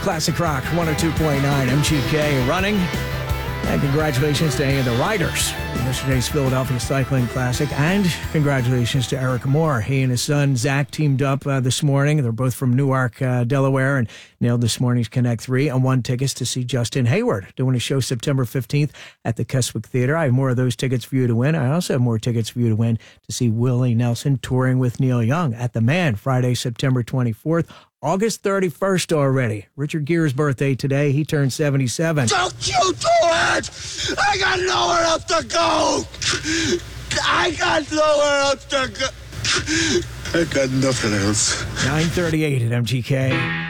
Classic Rock 102.9 MGK running. And congratulations to any of the riders in yesterday's Philadelphia Cycling Classic. And congratulations to Eric Moore. He and his son, Zach, teamed up this morning. They're both from Newark, Delaware, and nailed this morning's Connect 3 and won tickets to see Justin Hayward doing a show September 15th at the Keswick Theater. I have more of those tickets for you to win. I also have more tickets for you to win to see Willie Nelson touring with Neil Young at the Man Friday, September 24th. August 31st already. Richard Gere's birthday today. He turned 77. Don't you do it! I got nowhere else to go! I got nowhere else to go! I got nothing else. 9:38 at MGK.